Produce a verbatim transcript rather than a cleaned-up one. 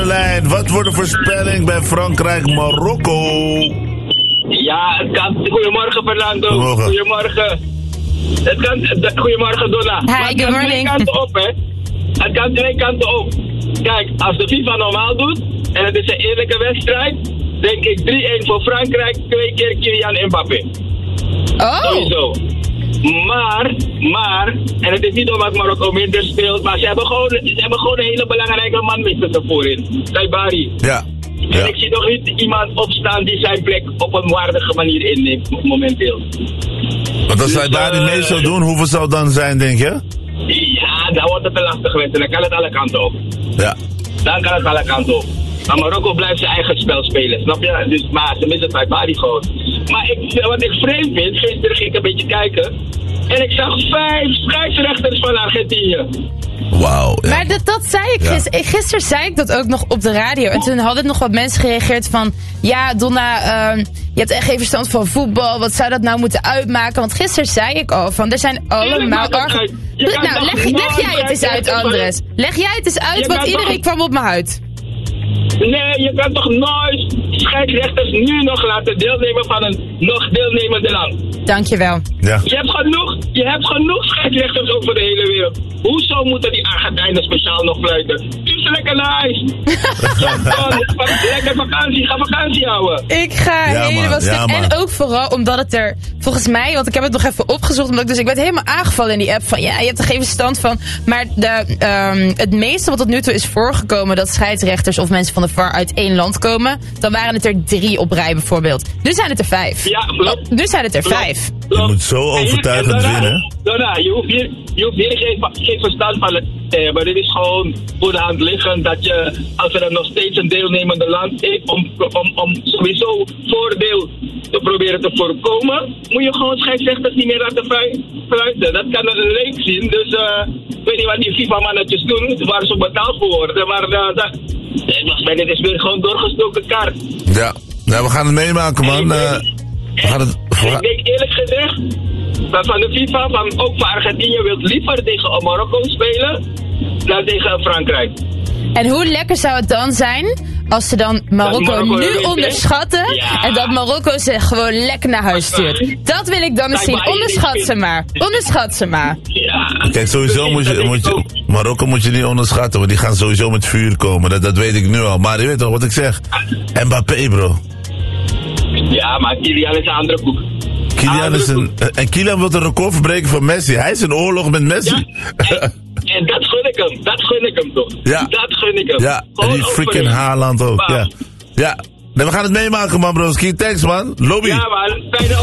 de lijn. Wat wordt de voorspelling bij Frankrijk-Marokko? Ja, het kan. Goedemorgen, Fernando. Goedemorgen. Goedemorgen. Het kan. Goedemorgen, Donna. Hi, Maar het good kan twee morning. kanten op, hè? Het kan twee kanten op. Kijk, als de FIFA normaal doet en het is een eerlijke wedstrijd, denk ik drie-een voor Frankrijk, twee keer Kylian Mbappé. Oh, Sowieso. Maar, maar, en het is niet omdat Marokko minder speelt, maar ze hebben gewoon, ze hebben gewoon een hele belangrijke man met ze voorin. Saibari. Ja. En ja. ik zie nog niet iemand opstaan die zijn plek op een waardige manier inneemt momenteel. Want als Dus, hij daar niet uh, mee zou doen, hoeveel zou het dan zijn, denk je? Ja, dan wordt het een lastige wedstrijd. Dan kan het alle kanten op. Ja. Dan kan het alle kanten op. Maar Marokko blijft zijn eigen spel spelen, snap je? Dus, maar ze missen het bij gewoon. Maar ik, wat ik vreemd vind, gisteren ging ik een beetje kijken. En ik zag vijf scheidsrechters van Argentinië. Wauw. Ja. maar dat, dat zei ik Ja. gisteren. Gisteren zei ik dat ook nog op de radio. En toen hadden nog wat mensen gereageerd van... Ja, Donna, uh, je hebt echt geen verstand van voetbal. Wat zou dat nou moeten uitmaken? Want gisteren zei ik al van... Er zijn allemaal... maakt het arg- uit. Je kan Nou, toch leg, leg jij het eens uit, nooit Andres. Leg jij het eens uit, Je want kan iedereen toch- kwam op mijn huid. Nee, je kan toch nooit scheidsrechters nu nog laten deelnemen van een nog deelnemende land. Dankjewel. Ja. Je hebt genoeg, je hebt genoeg scheidsrechters over de hele wereld. Hoezo moeten die Argentijnen speciaal nog fluiten? Stuur ze lekker naar huis. Ja, man, lekker vakantie, ga vakantie houden. Ik ga Ja, helemaal man. stuk. Ja, man. En ook vooral omdat het er, volgens mij, want ik heb het nog even opgezocht, omdat ik, dus ik werd helemaal aangevallen in die app van, ja, je hebt er geen verstand van. Maar de, um, het meeste wat tot nu toe is voorgekomen, dat scheidsrechters of mensen van de V A R uit één land komen, dan waren het er drie op rij bijvoorbeeld. Nu zijn het er vijf. Ja, klopt. Nu zijn het er vijf. Je moet zo overtuigend En hier- en daarna- winnen. daarna, je hoeft hier, je hoeft hier geen, geen verstand van het te hebben. Dit is gewoon voor de hand liggend dat je, als er dan nog steeds een deelnemende land is, om, om, om sowieso voordeel te proberen te voorkomen, moet je gewoon scheidsrechters niet meer laten flu- fluiten. Dat kan er leuk zien. Dus uh, ik weet niet wat die FIFA-mannetjes doen, waar ze betaald voor worden. Maar uh, dat, volgens mij, dit is weer gewoon doorgestoken kaart. Ja. Nou, we gaan het meemaken, man. En ik Eh, denk- we gaan het... we En gaan- ik denk eerlijk gezegd, dat van de FIFA, van, ook van Argentinië, wil liever tegen Marokko spelen dan tegen Frankrijk. En hoe lekker zou het dan zijn als ze dan Marokko, Marokko nu wint, hè? onderschatten Ja. en dat Marokko ze gewoon lekker naar huis stuurt. Dat wil ik dan eens zien. Blijkbaar Onderschat is ze het- maar. Onderschat ze maar. Ja. Kijk, sowieso moet je, moet je... Marokko moet je niet onderschatten, want die gaan sowieso met vuur komen. Dat, dat weet ik nu al. Maar je weet toch wat ik zeg? Mbappé, bro. Ja, maar Kylian is een andere koek. Kylian is een... En Kylian wil een record verbreken van Messi. Hij is in oorlog met Ja, Messi. en, en dat gun ik hem. Dat gun ik hem toch. Ja. Dat gun ik hem. Ja, en Gewoon die freaking overeen. Haaland ook. Bam. Ja. Ja. Nee, we gaan het meemaken, man, bro. Ski, thanks, man. Lobby. Ja, man. Fijne